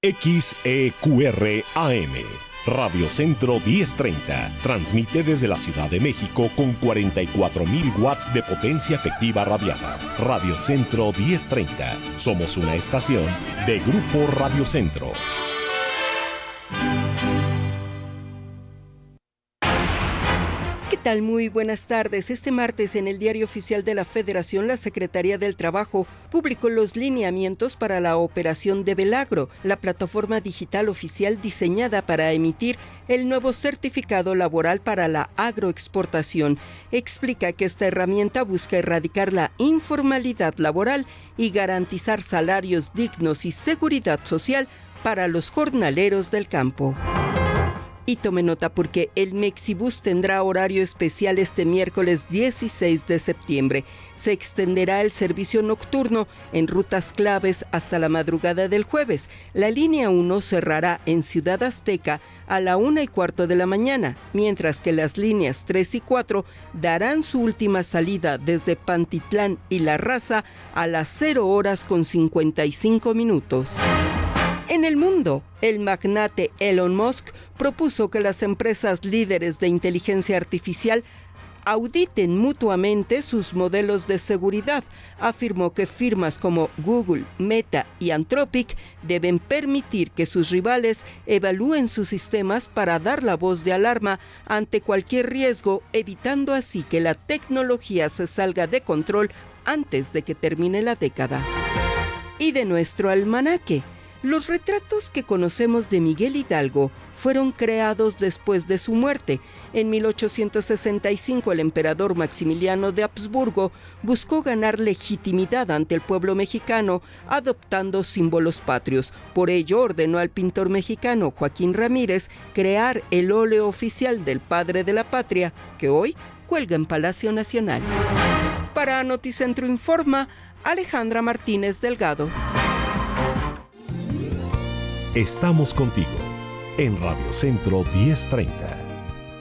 XEQR AM, Radio Centro 1030, transmite desde la Ciudad de México con 44.000 watts de potencia efectiva radiada. Radio Centro 1030, somos una estación de Grupo Radio Centro. ¿Qué tal? Muy buenas tardes. Este martes en el Diario Oficial de la Federación, la Secretaría del Trabajo publicó los lineamientos para la operación de Belagro, la plataforma digital oficial diseñada para emitir el nuevo certificado laboral para la agroexportación. Explica que esta herramienta busca erradicar la informalidad laboral y garantizar salarios dignos y seguridad social para los jornaleros del campo. Y tome nota porque el Mexibus tendrá horario especial este miércoles 16 de septiembre. Se extenderá el servicio nocturno en rutas claves hasta la madrugada del jueves. La línea 1 cerrará en Ciudad Azteca a la 1:15 de la mañana, mientras que las líneas 3 y 4 darán su última salida desde Pantitlán y La Raza a las 0:55. En el mundo, el magnate Elon Musk propuso que las empresas líderes de inteligencia artificial auditen mutuamente sus modelos de seguridad. Afirmó que firmas como Google, Meta y Anthropic deben permitir que sus rivales evalúen sus sistemas para dar la voz de alarma ante cualquier riesgo, evitando así que la tecnología se salga de control antes de que termine la década. Y de nuestro almanaque. Los retratos que conocemos de Miguel Hidalgo fueron creados después de su muerte. En 1865, el emperador Maximiliano de Habsburgo buscó ganar legitimidad ante el pueblo mexicano adoptando símbolos patrios. Por ello, ordenó al pintor mexicano Joaquín Ramírez crear el óleo oficial del padre de la patria, que hoy cuelga en Palacio Nacional. Para Noticentro Informa, Alejandra Martínez Delgado. Estamos contigo en Radio Centro 1030.